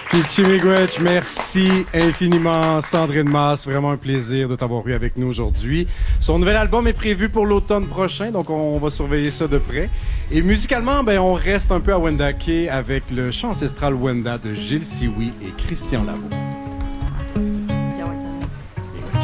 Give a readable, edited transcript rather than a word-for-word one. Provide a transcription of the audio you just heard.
Pitchi Miigwech, merci infiniment. Sandrine Masse, vraiment un plaisir de t'avoir eu avec nous aujourd'hui. Son nouvel album est prévu pour l'automne prochain, donc on va surveiller ça de près. Et musicalement, on reste un peu à Wendake avec le chant ancestral Wenda de Gilles Sioui et Christian Lavo.